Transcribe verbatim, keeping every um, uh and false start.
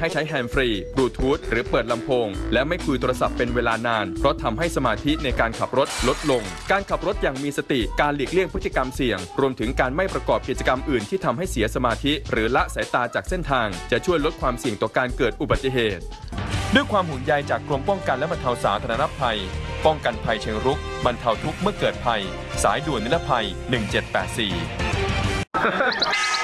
ให้ใช้แฮนด์ฟรีบลูทูธหรือเปิดลำโพงและไม่คุยโทรศัพท์เป็นเวลานานเพราะทำให้สมาธิในการขับรถลดลงการขับรถอย่างมีสติการหลีกเลี่ยงพฤติกรรมเสี่ยงรวมถึงการไม่ประกอบกิจกรรมอื่นที่ทำให้เสียสมาธิหรือละสายตาจากเส้นทางจะช่วยลดความเสี่ยงต่อการเกิดอุบัติเหตุด้วยความห่วงใยจากกรมป้องกันและบรรเทาสาธารณภัยป้องกันภัยเชิงรุกบรรเทาทุกข์เมื่อเกิดภัยสายด่วนนิรภัยหนึ่งเจ็ดแปดสี่